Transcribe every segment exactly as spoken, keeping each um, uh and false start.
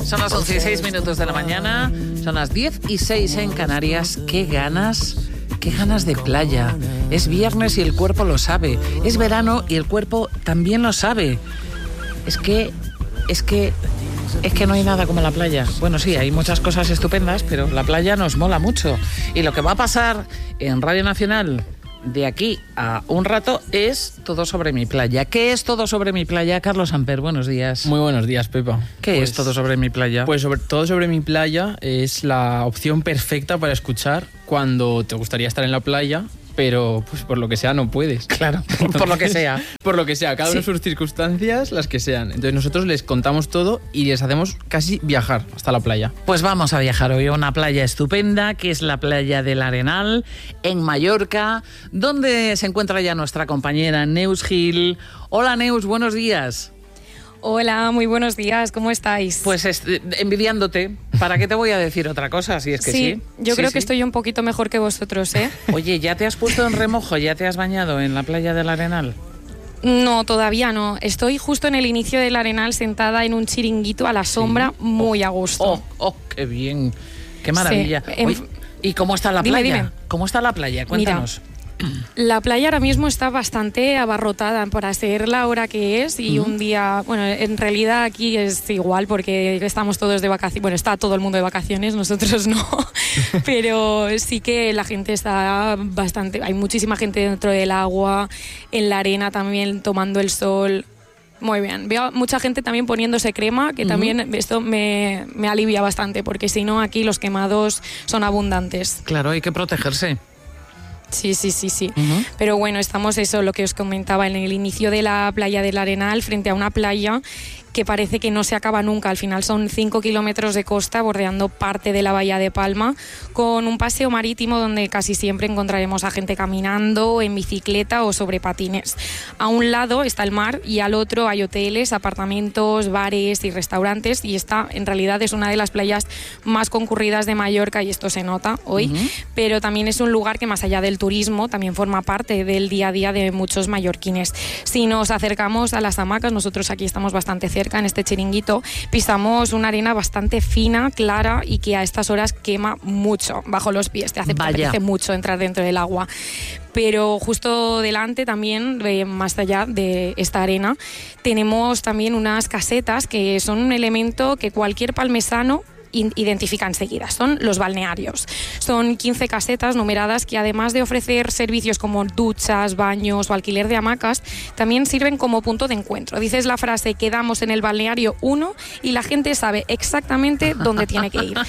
Son las once y seis minutos de la mañana, son las diez y seis en Canarias. ¡Qué ganas! ¡Qué ganas de playa! Es viernes y el cuerpo lo sabe. Es verano y el cuerpo también lo sabe. Es que... es que... es que no hay nada como la playa. Bueno, sí, hay muchas cosas estupendas, pero la playa nos mola mucho. Y lo que va a pasar en Radio Nacional de aquí a un rato es Todo sobre mi playa. ¿Qué es Todo sobre mi playa? Carlos Amper, buenos días. Muy buenos días, Pepa. ¿Qué pues, es Todo sobre mi playa? Pues sobre, Todo sobre mi playa es la opción perfecta para escuchar cuando te gustaría estar en la playa, pero pues por lo que sea no puedes. Claro, por lo que sea. Por lo que sea, cada uno sí. Sus circunstancias, las que sean. Entonces nosotros les contamos todo y les hacemos casi viajar hasta la playa. Pues vamos a viajar hoy a una playa estupenda, que es la playa del Arenal, en Mallorca, donde se encuentra ya nuestra compañera Neus Gil. Hola Neus, buenos días. Hola, muy buenos días, ¿cómo estáis? Pues envidiándote, ¿para qué te voy a decir otra cosa? Si es que sí. Sí, yo sí, creo sí. que estoy un poquito mejor que vosotros, ¿eh? Oye, ¿ya te has puesto en remojo? ¿Ya te has bañado en la playa del Arenal? No, todavía no. Estoy justo en el inicio del Arenal, sentada en un chiringuito a la sombra, sí. muy oh, a gusto. Oh, oh, qué bien, qué maravilla. Sí. Oye, ¿y cómo está la dime, playa? Dime. ¿Cómo está la playa? Cuéntanos. Mira, la playa ahora mismo está bastante abarrotada para ser la hora que es y uh-huh. un día, bueno, en realidad aquí es igual porque estamos todos de vacaciones, bueno, está todo el mundo de vacaciones, nosotros no, pero sí que la gente está bastante, hay muchísima gente dentro del agua, en la arena también tomando el sol. Muy bien, veo mucha gente también poniéndose crema, que uh-huh. también esto me, me alivia bastante, porque si no aquí los quemados son abundantes. Claro, hay que protegerse. Sí, sí, sí, sí. Uh-huh. Pero bueno, estamos eso, lo que os comentaba, en el inicio de la playa del Arenal, frente a una playa que parece que no se acaba nunca. Al final son cinco kilómetros de costa bordeando parte de la bahía de Palma, con un paseo marítimo donde casi siempre encontraremos a gente caminando, en bicicleta o sobre patines. A un lado está el mar y al otro hay hoteles, apartamentos, bares y restaurantes, y esta en realidad es una de las playas más concurridas de Mallorca, y esto se nota hoy, uh-huh. pero también es un lugar que, más allá del turismo, también forma parte del día a día de muchos mallorquines. Si nos acercamos a las hamacas, nosotros aquí estamos bastante cerca, en este chiringuito, pisamos una arena bastante fina, clara, y que a estas horas quema mucho bajo los pies, te hace, te apetece mucho entrar dentro del agua. Pero justo delante también, eh, más allá de esta arena, tenemos también unas casetas que son un elemento que cualquier palmesano identifica enseguida. Son los balnearios. Son quince casetas numeradas que, además de ofrecer servicios como duchas, baños o alquiler de hamacas, también sirven como punto de encuentro. Dices la frase "quedamos en el balneario uno" y la gente sabe exactamente dónde tiene que ir.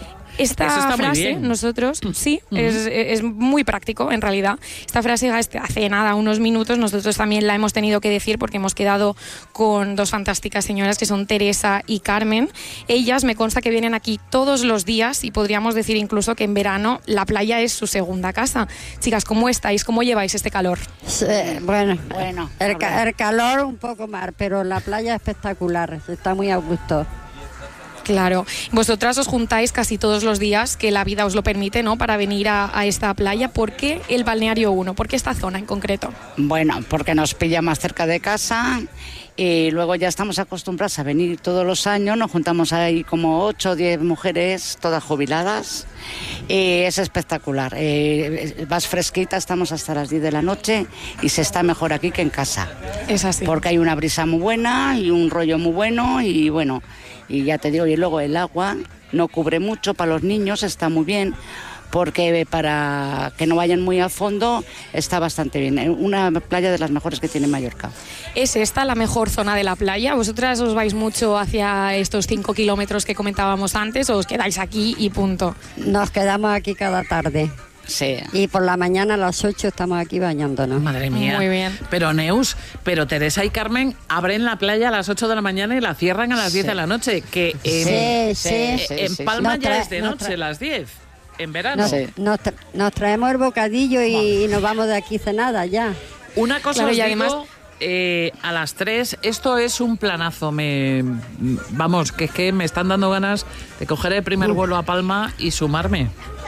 Esta frase, nosotros, sí, uh-huh. es, es muy práctico en realidad. Esta frase hace nada, unos minutos, nosotros también la hemos tenido que decir porque hemos quedado con dos fantásticas señoras que son Teresa y Carmen. Ellas me consta que vienen aquí todos los días y podríamos decir incluso que en verano la playa es su segunda casa. Chicas, ¿cómo estáis? ¿Cómo lleváis este calor? Sí, bueno, bueno el, ca- el calor un poco más, pero la playa es espectacular, está muy a gusto. Claro, vosotras os juntáis casi todos los días que la vida os lo permite, ¿no?, para venir a, a esta playa. ¿Por qué el balneario uno? ¿Por qué esta zona en concreto? Bueno, porque nos pilla más cerca de casa y luego ya estamos acostumbrados a venir todos los años. Nos juntamos ahí como ocho o diez mujeres, todas jubiladas, y es espectacular. Eh, vas fresquita, estamos hasta las diez de la noche y se está mejor aquí que en casa. Es así. Porque hay una brisa muy buena y un rollo muy bueno y bueno... Y ya te digo, y luego el agua no cubre mucho para los niños, está muy bien, porque para que no vayan muy a fondo está bastante bien. Una playa de las mejores que tiene Mallorca. ¿Es esta la mejor zona de la playa? ¿Vosotras os vais mucho hacia estos cinco kilómetros que comentábamos antes o os quedáis aquí y punto? Nos quedamos aquí cada tarde. Sí. Y por la mañana a las ocho estamos aquí bañándonos. Madre mía. Muy bien. Pero Neus, pero Teresa y Carmen abren la playa a las ocho de la mañana y la cierran a las diez sí. de la noche. Que en, sí, sí, sí, en sí, Palma sí. ya Tra- es de noche, tra- las diez. En verano. Nos, sí. nos, tra- nos traemos el bocadillo y, y nos vamos de aquí cenada ya. Una cosa claro, os y digo, además... eh, a las tres, esto es un planazo. Me, vamos, que es que me están dando ganas de coger el primer vuelo a Palma y sumarme.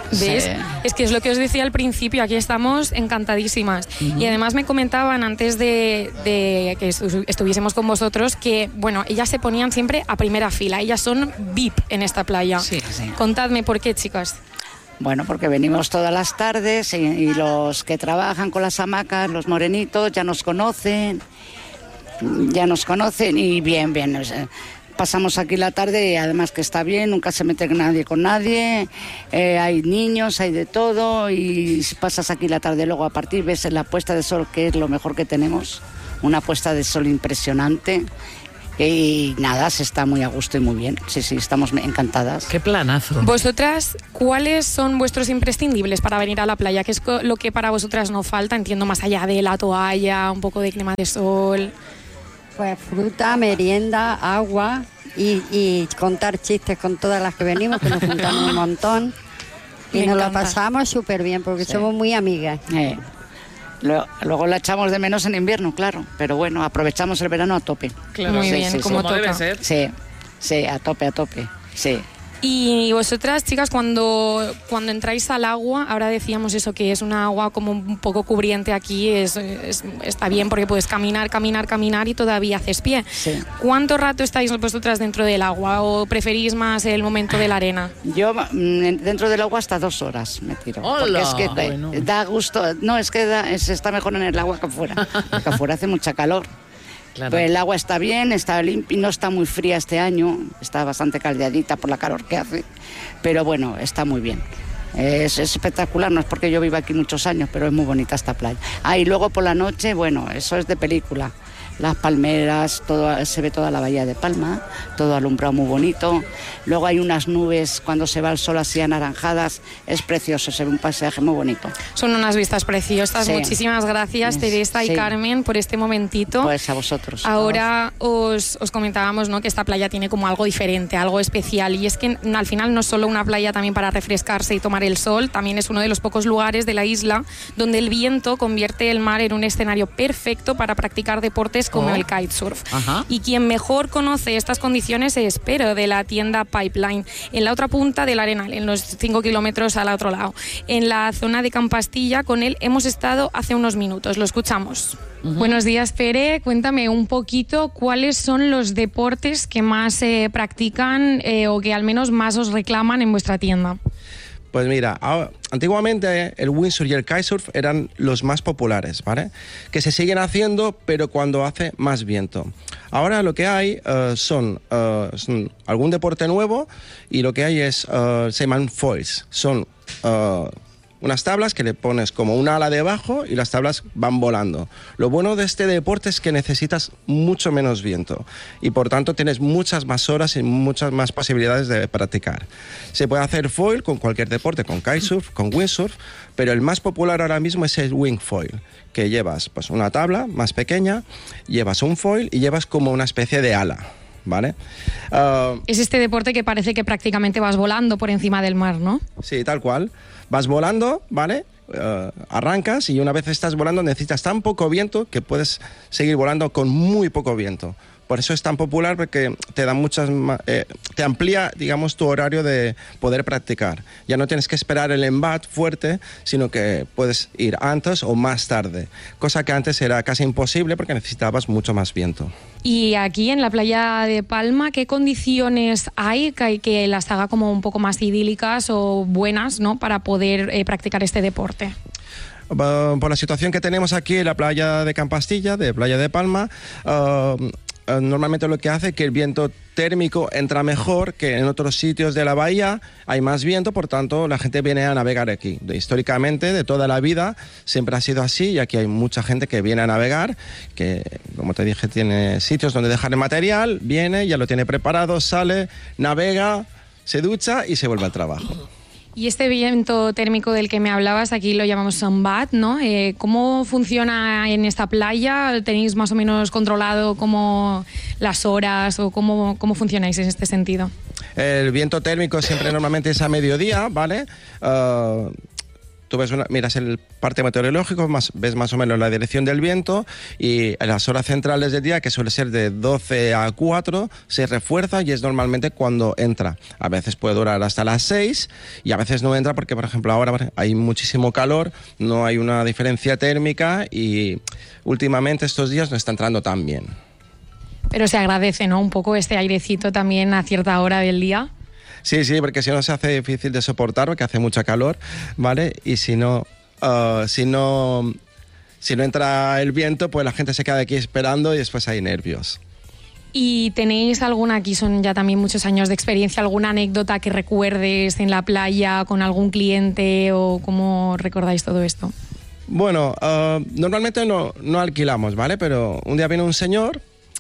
¿Ves? Sí. Es que es lo que os decía al principio, aquí estamos encantadísimas. Uh-huh. Y además me comentaban antes de, de que estu- estuviésemos con vosotros que, bueno, ellas se ponían siempre a primera fila, ellas son V I P en esta playa. Sí, sí. Contadme por qué, chicas. Bueno, porque venimos todas las tardes y, y los que trabajan con las hamacas, los morenitos, ya nos conocen, ya nos conocen y bien, bien. O sea, pasamos aquí la tarde y además que está bien, nunca se mete nadie con nadie, eh, hay niños, hay de todo y si pasas aquí la tarde luego a partir ves la puesta de sol que es lo mejor que tenemos, una puesta de sol impresionante y nada, se está muy a gusto y muy bien, sí, sí, estamos encantadas. ¡Qué planazo! Vosotras, ¿cuáles son vuestros imprescindibles para venir a la playa? ¿Qué es lo que para vosotras no falta? Entiendo más allá de la toalla, un poco de crema de sol... Pues fruta, merienda, agua y, y contar chistes con todas las que venimos, que nos juntamos un montón y Me nos encanta. lo pasamos súper bien porque Sí. somos muy amigas. Eh, lo- luego la echamos de menos en invierno, claro, pero bueno, aprovechamos el verano a tope. Claro, Muy sí, bien, sí, como Como toca. debe ser. Sí, sí, a tope, a tope, sí. Y vosotras, chicas, cuando, cuando entráis al agua, ahora decíamos eso, que es una agua como un poco cubriente aquí, es, es- está bien porque puedes caminar, caminar, caminar y todavía haces pie. Sí. ¿Cuánto rato estáis vosotras dentro del agua o preferís más el momento de la arena? Yo mm, dentro del agua hasta dos horas me tiro. ¡Hola! Porque es que eh, Bueno. da gusto, no, es que da- es- está mejor en el agua que afuera, porque afuera hace mucha calor. Claro. Pues el agua está bien, está limpia, no está muy fría este año, está bastante caldeadita por la calor que hace, pero bueno, está muy bien. Es, es espectacular, no es porque yo vivo aquí muchos años, pero es muy bonita esta playa. Ah, y luego por la noche, bueno, eso es de película. Las palmeras, todo, se ve toda la bahía de Palma, todo alumbrado muy bonito. Luego hay unas nubes cuando se va el sol así anaranjadas, es precioso, se ve un paisaje muy bonito. Son unas vistas preciosas. Sí. Muchísimas gracias, Sí. Teresa y Sí. Carmen, por este momentito. Pues a vosotros. Ahora os, os comentábamos, ¿no?, que esta playa tiene como algo diferente, algo especial, y es que al final no es solo una playa también para refrescarse y tomar el sol, también es uno de los pocos lugares de la isla donde el viento convierte el mar en un escenario perfecto para practicar deportes como Oh. el kitesurf. Ajá. Y quien mejor conoce estas condiciones es Pero, de la tienda Pipeline, en la otra punta del Arenal, en los cinco kilómetros al otro lado, en la zona de Campastilla. Con él hemos estado hace unos minutos, lo escuchamos. Buenos días, Pere. Cuéntame un poquito cuáles son los deportes que más se eh, practican eh, o que al menos más os reclaman en vuestra tienda. Pues mira, ahora- antiguamente el windsurf y el kitesurf eran los más populares, ¿vale? Que se siguen haciendo, pero cuando hace más viento. Ahora lo que hay eh, son, eh, son algún deporte nuevo y lo que hay es, eh, se llaman foils. Son eh, unas tablas que le pones como un ala debajo y las tablas van volando. Lo bueno de este deporte es que necesitas mucho menos viento y por tanto tienes muchas más horas y muchas más posibilidades de practicar. Se puede hacer foil con cualquier deporte, con kitesurf, con windsurf, pero el más popular ahora mismo es el wing foil, que llevas pues una tabla más pequeña, llevas un foil y llevas como una especie de ala, ¿vale? Uh, Es este deporte que parece que prácticamente vas volando por encima del mar, ¿no? Sí, tal cual. Vas volando, ¿vale? Uh, arrancas y una vez estás volando necesitas tan poco viento que puedes seguir volando con muy poco viento. Por eso es tan popular, porque te da muchas ma- eh, te amplía, digamos, tu horario de poder practicar. Ya no tienes que esperar el embate fuerte, sino que puedes ir antes o más tarde, cosa que antes era casi imposible porque necesitabas mucho más viento. Y aquí en la playa de Palma, ¿qué condiciones hay que, hay que las haga como un poco más idílicas o buenas, ¿no?, para poder eh, practicar este deporte? Uh, por la situación que tenemos aquí en la playa de Campastilla, de Playa de Palma, uh, uh, normalmente lo que hace es que el viento térmico entra mejor que en otros sitios de la bahía, hay más viento, por tanto la gente viene a navegar aquí. De, históricamente, de toda la vida, siempre ha sido así y aquí hay mucha gente que viene a navegar, que como te dije tiene sitios donde dejar el material, viene, ya lo tiene preparado, sale, navega, se ducha y se vuelve al trabajo. Y este viento térmico del que me hablabas, aquí lo llamamos sunbat, ¿no? Eh, ¿Cómo funciona en esta playa? ¿Tenéis más o menos controlado cómo las horas o cómo, cómo funcionáis en este sentido? El viento térmico siempre normalmente es a mediodía, ¿vale? Uh, tú ves una, miras el parte meteorológico, más, ves más o menos la dirección del viento y en las horas centrales del día, que suele ser de doce a cuatro, se refuerza y es normalmente cuando entra. A veces puede durar hasta las seis y a veces no entra porque, por ejemplo, ahora hay muchísimo calor, no hay una diferencia térmica y últimamente estos días no está entrando tan bien. Pero se agradece, ¿no? Un poco este airecito también a cierta hora del día. Sí, sí, porque si no se hace difícil de soportar porque hace mucha calor, ¿vale? Y si no, uh, si no, si no entra el viento, pues la gente se queda aquí esperando y después hay nervios. ¿Y tenéis alguna, aquí son ya también muchos años de experiencia, alguna anécdota que recuerdes en la playa con algún cliente o cómo recordáis todo esto? Bueno, uh, normalmente no, no alquilamos, ¿vale? Pero un día vino un señor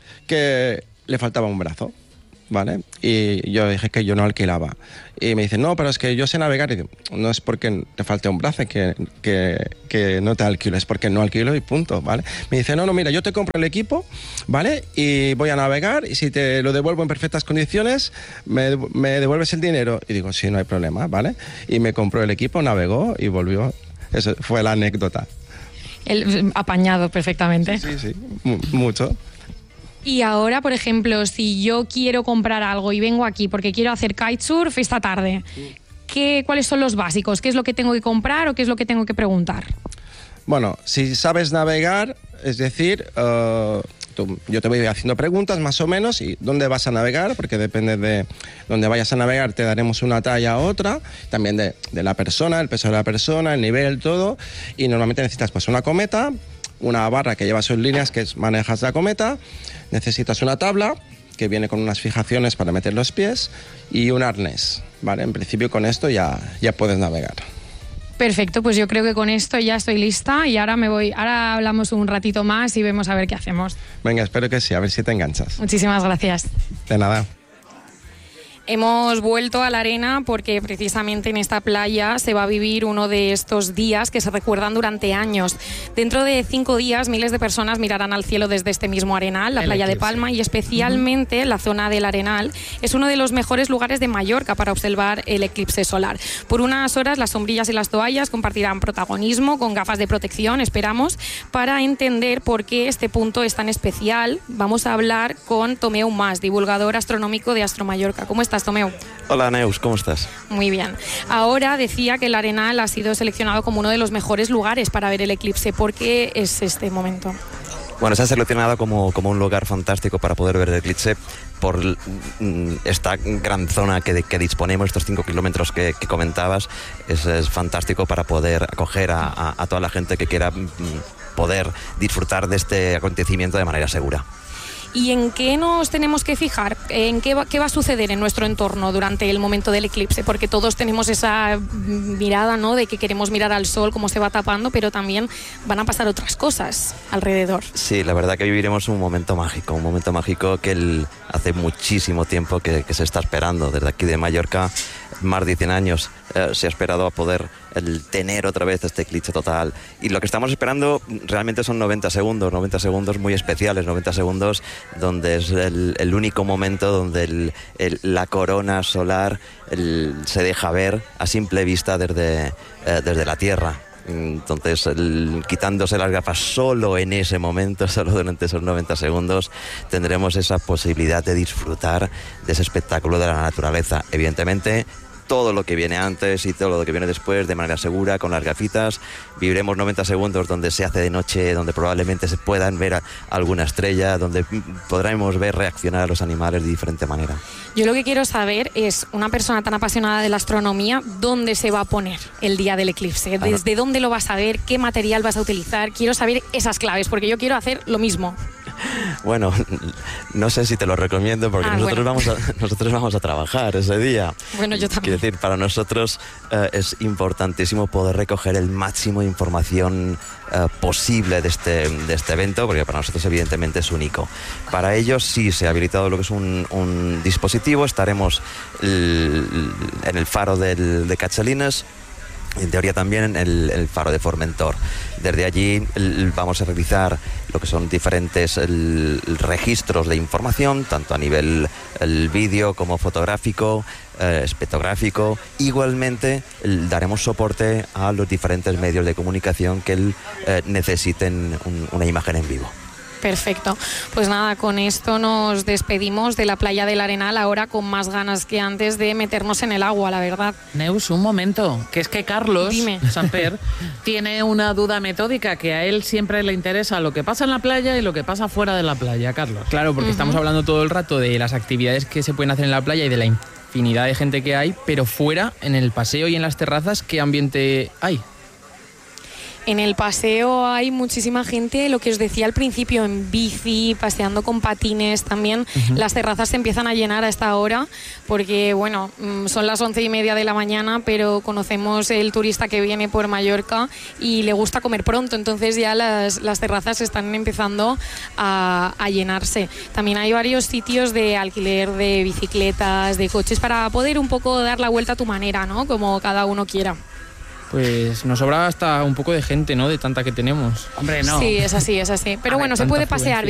que le faltaba un brazo, ¿vale? Y yo dije que yo no alquilaba. Y me dice, no, pero es que yo sé navegar. Y digo, no es porque te falte un brazo que, que, que no te alquilo, es porque no alquilo y punto, ¿vale? Me dice, no, no, mira, yo te compro el equipo, ¿vale? Y voy a navegar y si te lo devuelvo en perfectas condiciones, me, me devuelves el dinero. Y digo, sí, no hay problema, ¿vale? Y me compró el equipo, navegó y volvió. Eso fue la anécdota. El, apañado perfectamente. Sí, sí, sí, mucho. Y ahora, por ejemplo, si yo quiero comprar algo y vengo aquí porque quiero hacer kitesurf esta tarde, ¿qué, ¿cuáles son los básicos? ¿Qué es lo que tengo que comprar o qué es lo que tengo que preguntar? Bueno, si sabes navegar, es decir, uh, tú, yo te voy haciendo preguntas más o menos y dónde vas a navegar, porque depende de dónde vayas a navegar te daremos una talla u otra, también de, de la persona, el peso de la persona, el nivel, todo, y normalmente necesitas pues una cometa, una barra que lleva sus líneas, que es manejas la cometa, necesitas una tabla que viene con unas fijaciones para meter los pies y un arnés, ¿vale? En principio con esto ya, ya puedes navegar. Perfecto, pues yo creo que con esto ya estoy lista y ahora me voy, ahora hablamos un ratito más y vemos a ver qué hacemos. Venga, espero que sí, a ver si te enganchas. Muchísimas gracias. De nada. Hemos vuelto a la arena porque precisamente en esta playa se va a vivir uno de estos días que se recuerdan durante años. Dentro de cinco días miles de personas mirarán al cielo desde este mismo arenal, la playa de Palma, y especialmente uh-huh. la zona del Arenal es uno de los mejores lugares de Mallorca para observar el eclipse solar. Por unas horas las sombrillas y las toallas compartirán protagonismo con gafas de protección, esperamos, para entender por qué este punto es tan especial. Vamos a hablar con Tomeu Mas, divulgador astronómico de Astro Mallorca. ¿Cómo estás, Tomeu? Hola, Neus, ¿cómo estás? Muy bien. Ahora decía que el Arenal ha sido seleccionado como uno de los mejores lugares para ver el eclipse. ¿Por qué es este momento? Bueno, se ha seleccionado como, como un lugar fantástico para poder ver el eclipse por esta gran zona que, que disponemos, estos cinco kilómetros que, que comentabas. Es, es fantástico para poder acoger a, a, a toda la gente que quiera poder disfrutar de este acontecimiento de manera segura. ¿Y en qué nos tenemos que fijar? ¿En qué va, qué va a suceder en nuestro entorno durante el momento del eclipse? Porque todos tenemos esa mirada, ¿no?, de que queremos mirar al sol, cómo se va tapando, pero también van a pasar otras cosas alrededor. Sí, la verdad que viviremos un momento mágico, un momento mágico que el, hace muchísimo tiempo que, que se está esperando. Desde aquí de Mallorca, más de cien años, eh, se ha esperado a poder el tener otra vez este eclipse total. Y lo que estamos esperando realmente son noventa segundos, noventa segundos muy especiales, noventa segundos donde es el, el único momento donde el, el, la corona solar el, se deja ver a simple vista desde, eh, desde la Tierra. Entonces, el, quitándose las gafas solo en ese momento, solo durante esos noventa segundos, tendremos esa posibilidad de disfrutar de ese espectáculo de la naturaleza. Evidentemente, todo lo que viene antes y todo lo que viene después de manera segura, con las gafitas. Viviremos noventa segundos donde se hace de noche, donde probablemente se puedan ver a alguna estrella, donde podremos ver reaccionar a los animales de diferente manera. Yo lo que quiero saber es, una persona tan apasionada de la astronomía, ¿dónde se va a poner el día del eclipse? ¿Desde dónde lo vas a ver? ¿Qué material vas a utilizar? Quiero saber esas claves, porque yo quiero hacer lo mismo. Bueno, no sé si te lo recomiendo porque ah, nosotros, bueno. vamos a, nosotros vamos a trabajar ese día. Bueno, yo también. Quiero decir, para nosotros eh, es importantísimo poder recoger el máximo de información eh, posible de este, de este evento, porque para nosotros evidentemente es único. Para ellos sí se ha habilitado lo que es un, un dispositivo. Estaremos el, en el faro del, de Catxalines. en teoría también el, el faro de Formentor. Desde allí el, vamos a realizar lo que son diferentes el, registros de información, tanto a nivel el vídeo como fotográfico, eh, espectrográfico. Igualmente el, daremos soporte a los diferentes medios de comunicación que el, eh, necesiten un, una imagen en vivo. Perfecto. Pues nada, con esto nos despedimos de la playa del Arenal, ahora con más ganas que antes de meternos en el agua, la verdad. Neus, un momento, que es que Carlos Dime. Samper tiene una duda metódica, que a él siempre le interesa lo que pasa en la playa y lo que pasa fuera de la playa, Carlos. Claro, porque Ujú. estamos hablando todo el rato de las actividades que se pueden hacer en la playa y de la infinidad de gente que hay, pero fuera, en el paseo y en las terrazas, ¿qué ambiente hay? En el paseo hay muchísima gente, lo que os decía al principio, en bici, paseando con patines también. Uh-huh. Las terrazas se empiezan a llenar a esta hora porque, bueno, son las once y media de la mañana, pero conocemos el turista que viene por Mallorca y le gusta comer pronto, entonces ya las, las terrazas están empezando a, a llenarse. También hay varios sitios de alquiler de bicicletas, de coches, para poder un poco dar la vuelta a tu manera, ¿no? Como cada uno quiera. Pues nos sobra hasta un poco de gente, ¿no? De tanta que tenemos. Hombre, no. Sí, es así, es así. Pero A bueno, ver, se puede tanta pasear afluencia.